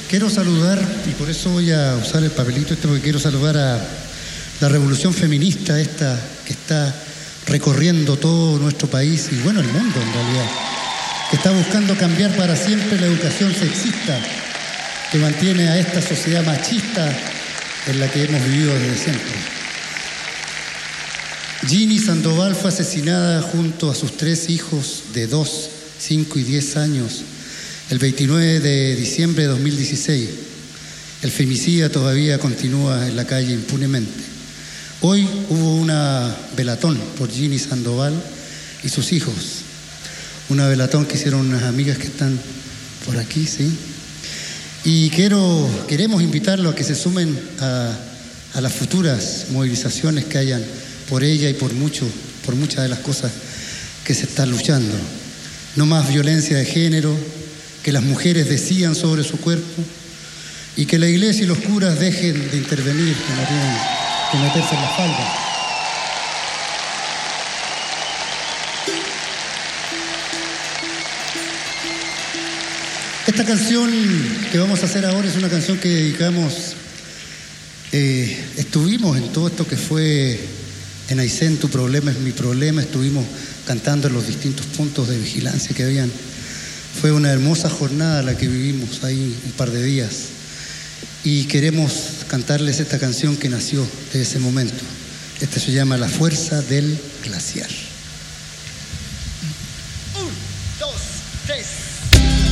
Quiero saludar, y por eso voy a usar el papelito porque quiero saludar a la revolución feminista esta que está recorriendo todo nuestro país y bueno, el mundo en realidad, que está buscando cambiar para siempre la educación sexista que mantiene a esta sociedad machista en la que hemos vivido desde siempre. Ginny Sandoval fue asesinada junto a sus 3 hijos de 2, 5 y 10 años el 29 de diciembre de 2016. El femicida todavía continúa en la calle impunemente. Hoy hubo una velatón por Ginny Sandoval y sus hijos. Una velatón que hicieron unas amigas que están por aquí, ¿sí? Y queremos invitarlos a que se sumen a las futuras movilizaciones que hayan por ella y por muchas de las cosas que se están luchando. No más violencia de género, que las mujeres decidan sobre su cuerpo y que la iglesia y los curas dejen de intervenir, que no tienen que meterse en la falda. Esta canción que vamos a hacer ahora es una canción que dedicamos, estuvimos en todo esto que fue en Aysén, tu problema es mi problema, estuvimos cantando en los distintos puntos de vigilancia que habían. Fue una hermosa jornada la que vivimos ahí un par de días y queremos cantarles esta canción que nació de ese momento. Esta se llama La fuerza del glaciar.